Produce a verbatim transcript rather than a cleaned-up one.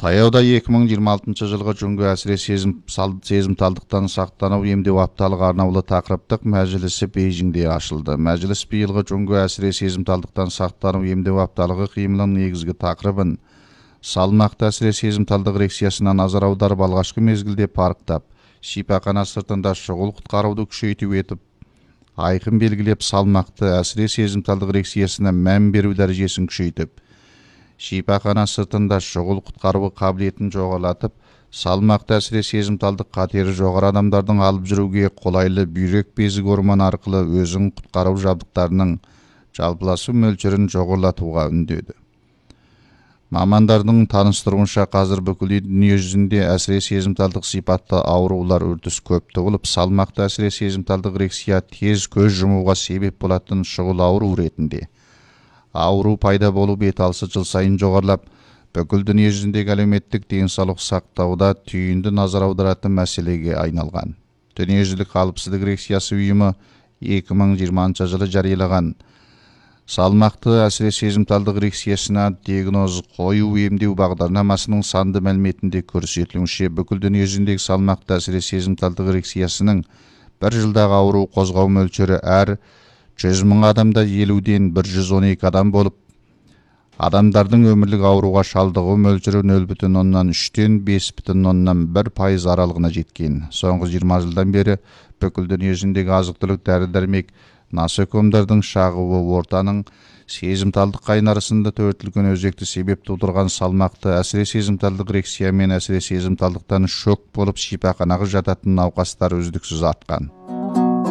Таяуда эки миң жыйырма алтынчы жылғы жөнгө әсіре сезімталдықтан сақтануу емдеу апталыгы арнаулы тақырыптық мәжілісі Бейжіңде ашылды. Мәжіліс быйылғы жөнгө әсіре сезімталдықтан сақтануу емдеу апталыгы кыймылын негизги тақырыбын салмақты әсіре сезімталдық эрекциясына назар аударып, алгачкы мезгилде парктап, шипакана сыртында шұғыл құтқарууду күчөйтүп етіп, айқын белгилеп, салмақты әсіре сезімталдық эрекциясына мән берүү дәрежесин күчөйтүп, шипакана сыртында шұғыл құтқаруу қабілетін жоғалатып, салмақты әсіре сезімталдық қатері жоғары адамдардың алып жүрүүгө қолайлы бүйрек безі гормону аркылы өзүн құтқаруу жабдықтарының жалпылашуу мөлчөрүн жогорулатууга үндөдү. Мамандардын таныштыруунча, азыр бүкүл дүйнө жүзүндө әсіре сезімталдық сипатты ауруулар үрдүс көптө болуп, салмақты әсіре сезімталдық эрекция тез көз жумууга себеп болатын шұғыл ауруу иретинде. Ауруу пайда болуу бет алысы жыл сайын жогорулап, бүкүл дүйнө жүзүндөгү әлеуметтик ден соолук сактоодо түйүндү назар аударатын маселеге айналган. Дүйнө жүзүлүк калыпсыздык эрекциясы уюму эки миң жыйырманчы жылы жарыялаган салмақты әсіре сезімталдық эрекциясына диагноз коюу эмдеүү багдарнамасынын санды маалиметинде көрсөтүлүшүнчө, бүкүл дүйнө жүзүндөгү салмақты әсіре сезімталдық эрекциясынын bir жылдагы ауруу козгоо мөлчөрү әр жүз миң адамда элүүдөн bir жүз он эки адам болуп, адамдардын өмүрлүк ауруга шалдыгуу мөлчөрү нөл бүтүн ондон үчтөн беш бүтүн ондон бир пайыз аралыгына жеткен. Соңку жыйырма жылдан бери бүкүл дүйнө жүзүндөгү азык-түлүк дәрі-дәрмек, насекомдардын шагыбы ортанын сезимталдык кайнарысында төртүлгөн өзөктү себеп туудурган салмақты әсіре сезимталдык эрекция менен әсіре сезимталдыктан шок болуп шипаканага жататын наукастар үздүксүз арткан.